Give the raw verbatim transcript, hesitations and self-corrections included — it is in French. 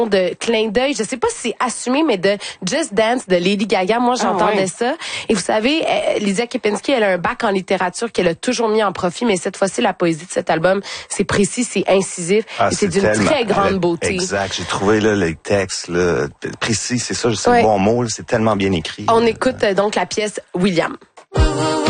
de clin d'œil, je sais pas si c'est assumé, mais de Just Dance de Lady Gaga. Moi, j'entendais ah ouais. ça. Et vous savez, euh, Lydia Kepinski, elle a un bac en littérature qu'elle a toujours mis en profit, mais cette fois-ci, la poésie de cet album, c'est précis, c'est incisif, ah, et c'est, c'est d'une très grande beauté. Exact. J'ai trouvé là les textes là, précis, c'est ça, c'est ouais. le bon mot, là, c'est tellement bien écrit. On là. écoute euh, donc la pièce William.